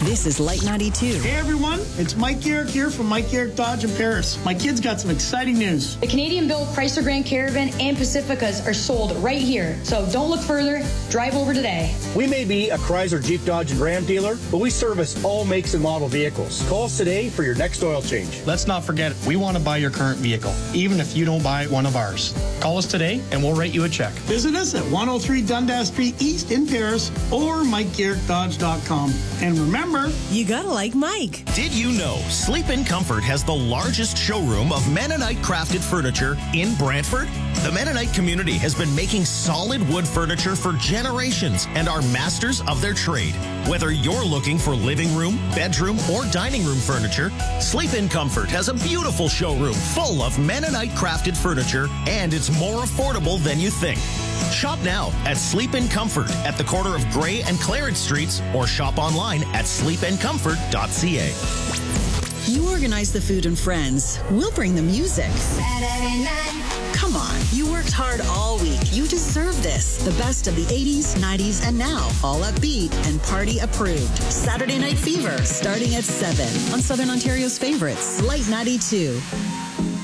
This is Light 92. Hey everyone, it's Mike Garrick here from Mike Garrick Dodge in Paris. My kids got some exciting news. The Canadian-built Chrysler Grand Caravan and Pacificas are sold right here. So don't look further. Drive over today. We may be a Chrysler, Jeep, Dodge, and Ram dealer, but we service all makes and model vehicles. Call us today for your next oil change. Let's not forget, we want to buy your current vehicle, even if you don't buy one of ours. Call us today and we'll write you a check. Visit us at 103 Dundas Street East in Paris or MikeGarrickDodge.com. And remember, You gotta like Mike. Did you know Sleep in Comfort has the largest showroom of Mennonite crafted furniture in Brantford? The Mennonite community has been making solid wood furniture for generations and are masters of their trade. Whether you're looking for living room, bedroom, or dining room furniture, Sleep in Comfort has a beautiful showroom full of Mennonite crafted furniture, and it's more affordable than you think. Shop now at Sleep in Comfort at the corner of Gray and Clarence Streets, or shop online at sleepandcomfort.ca. You organize the food and friends. We'll bring the music. Come on, you worked hard all week. You deserve this. The best of the 80s, 90s, and now. All upbeat and party approved. Saturday Night Fever, starting at 7 on Southern Ontario's favorites, Light 92.